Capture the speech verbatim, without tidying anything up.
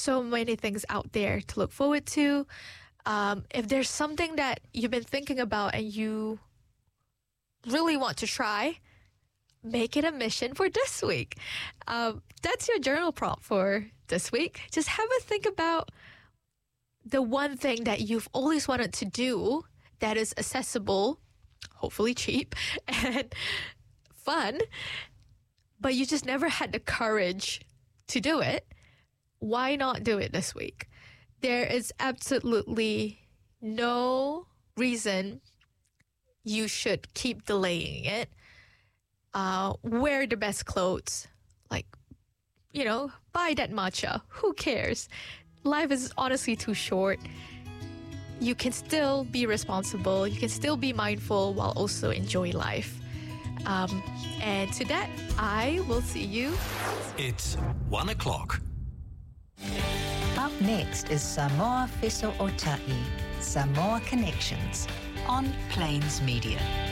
so many things out there to look forward to. Um, if there's something that you've been thinking about and you really want to try, make it a mission for this week. Um, that's your journal prompt for this week. Just have a think about the one thing that you've always wanted to do that is accessible, hopefully cheap, and fun, but you just never had the courage to do it. Why not do it this week? There is absolutely no reason you should keep delaying it. Uh, wear the best clothes. Like, you know, buy that matcha. Who cares? Life is honestly too short. You can still be responsible. You can still be mindful while also enjoy life. Um, and to that, I will see you. It's one o'clock. Up next is Samoa Fiso Ota'i, Samoa Connections on Plains Media.